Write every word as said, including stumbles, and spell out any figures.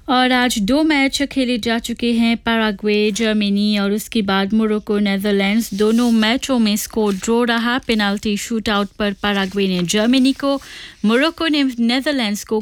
और आज दो मैच खेले जा चुके हैं, पैराग्वे जर्मनी और उसके बाद मोरक्को नेदरलैंड्स। दोनों मैचों में स्कोर ड्रॉ रहा। पेनाल्टी शूटआउट पर पैराग्वे ने जर्मनी को, मोरक्को ने नेदरलैंड्स को